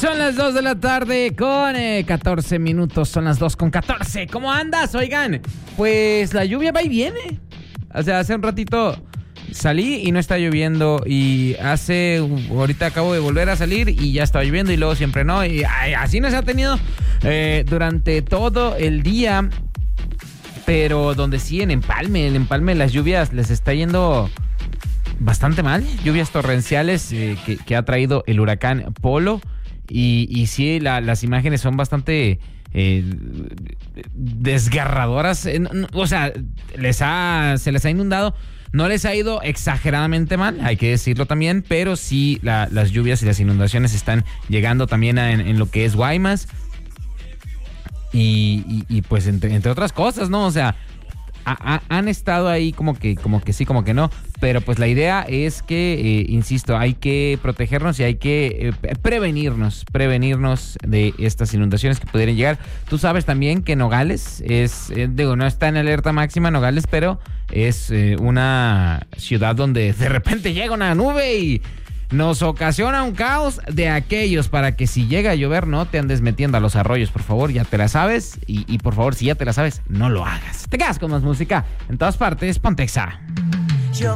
Son las 2 de la tarde con 14 minutos. Son las 2 con 14. ¿Cómo andas? Oigan, pues la lluvia va y viene. O sea, hace un ratito salí y no está lloviendo. Y ahorita acabo de volver a salir y ya estaba lloviendo y luego siempre no. Y así nos ha tenido durante todo el día. Pero donde sí, en Empalme las lluvias les está yendo bastante mal. Lluvias torrenciales que ha traído el huracán Polo. Y sí, las imágenes son bastante desgarradoras. O sea, se les ha inundado. No les ha ido exageradamente mal, hay que decirlo también, pero sí las lluvias y las inundaciones están llegando también en lo que es Guaymas. Y pues entre otras cosas, ¿no? O sea, han estado ahí como que sí, como que no. Pero pues la idea es que, insisto, hay que protegernos y hay que prevenirnos de estas inundaciones que pudieran llegar. Tú sabes también que Nogales no está en alerta máxima Nogales, pero es una ciudad donde de repente llega una nube y nos ocasiona un caos de aquellos para que si llega a llover no te andes metiendo a los arroyos, por favor, ya te la sabes. Y por favor, si ya te la sabes, no lo hagas. Te quedas con más música en todas partes, Ponte Exa.